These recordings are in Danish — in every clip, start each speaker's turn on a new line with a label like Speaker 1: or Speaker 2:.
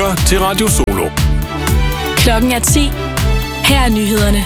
Speaker 1: lytter til Radio Solo.
Speaker 2: Klokken er 10. Her er nyhederne.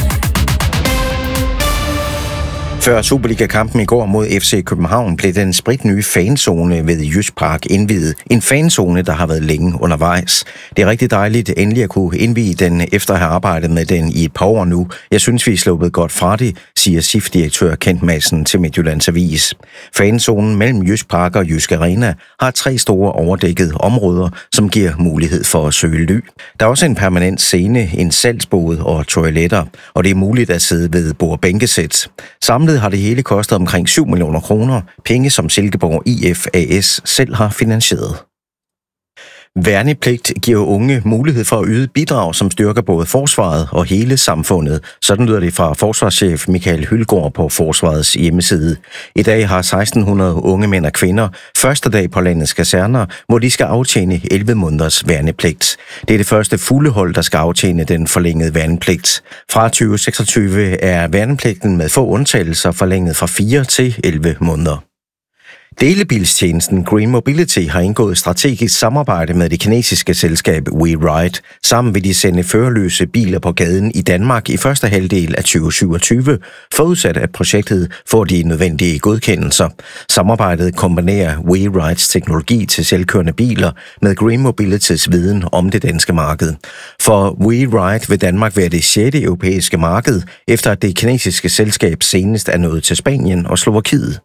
Speaker 3: Før Superliga-kampen i går mod FC København blev den spritnye fanzone ved Jysk Park indviet. En fanzone, der har været længe undervejs. Det er rigtig dejligt endelig at kunne indvie den, efter at have arbejdet med den i et par år nu. Jeg synes, vi er sluppet godt fra det, siger SIF-direktør Kent Madsen til Midtjyllands Avis. Fanzonen mellem Jysk Park og Jysk Arena har 3 store overdækkede områder, som giver mulighed for at søge ly. Der er også en permanent scene, en salgsbod og toiletter, og det er muligt at sidde ved bord-bænkesæt. Samlet har det hele kostet omkring 7 millioner kroner, penge som Silkeborg IF AS selv har finansieret. Værnepligt giver unge mulighed for at yde bidrag, som styrker både forsvaret og hele samfundet. Sådan lyder det fra forsvarschef Michael Hylgaard på Forsvarets hjemmeside. I dag har 1600 unge mænd og kvinder første dag på landets kaserner, hvor de skal aftjene 11 måneders værnepligt. Det er det første fulde hold, der skal aftjene den forlængede værnepligt. Fra 2026 er værnepligten med få undtagelser forlænget fra 4 til 11 måneder. Delebilstjenesten Green Mobility har indgået strategisk samarbejde med det kinesiske selskab WeRide. Sammen vil de sende førerløse biler på gaden i Danmark i første halvdel af 2027, forudsat at projektet får de nødvendige godkendelser. Samarbejdet kombinerer WeRides teknologi til selvkørende biler med Green Mobilitys viden om det danske marked. For WeRide vil Danmark være det 6. europæiske marked, efter at det kinesiske selskab senest er nået til Spanien og Slovakiet.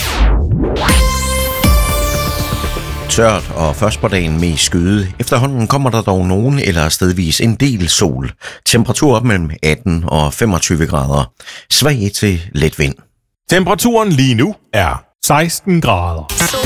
Speaker 3: Tørt og først på dagen med skyde. Efterhånden kommer der dog nogen eller stedvis en del sol. Temperatur op mellem 18 og 25 grader. Svag til let vind.
Speaker 1: Temperaturen lige nu er 16 grader.